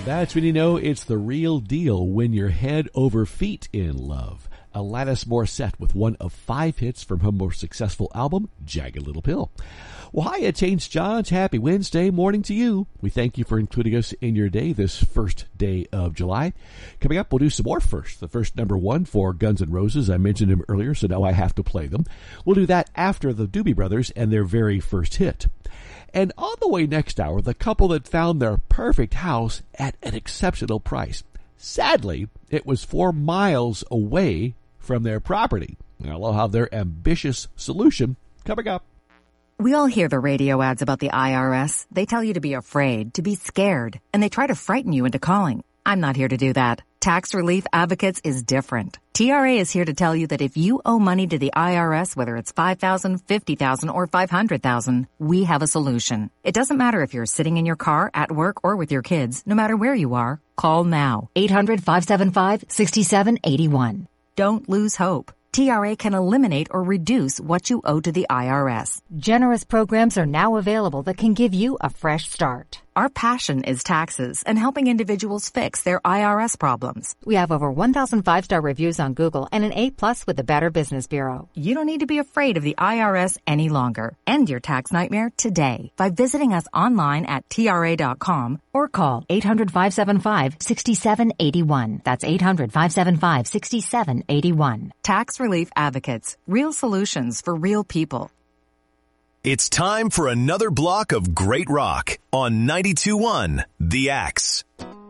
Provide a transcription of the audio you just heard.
That's when you know it's the real deal, when you're head over feet in love. Alanis Morissette with one of 5 hits from her most successful album, Jagged Little Pill. Well, hi, it's St. John's. Happy Wednesday morning to you. We thank you for including us in your day this first day of July. Coming up, we'll do some more first. The first number 1 for Guns N' Roses. I mentioned him earlier, so now I have to play them. We'll do that after the Doobie Brothers and their very first hit. And on the way next hour, the couple that found their perfect house at an exceptional price. Sadly, it was 4 miles away from their property. I'll have their ambitious solution coming up. We all hear the radio ads about the IRS. They tell you to be afraid, to be scared, and they try to frighten you into calling. I'm not here to do that. Tax Relief Advocates is different. TRA is here to tell you that if you owe money to the IRS, whether it's $5,000, $50,000, or $500,000, we have a solution. It doesn't matter if you're sitting in your car, at work, or with your kids. No matter where you are, call now. 800-575-6781. Don't lose hope. TRA can eliminate or reduce what you owe to the IRS. Generous programs are now available that can give you a fresh start. Our passion is taxes and helping individuals fix their IRS problems. We have over 1,000 5-star reviews on Google and an A+ with the Better Business Bureau. You don't need to be afraid of the IRS any longer. End your tax nightmare today by visiting us online at TRA.com or call 800-575-6781. That's 800-575-6781. Tax Relief Advocates. Real solutions for real people. It's time for another block of great rock on 92.1 The Axe.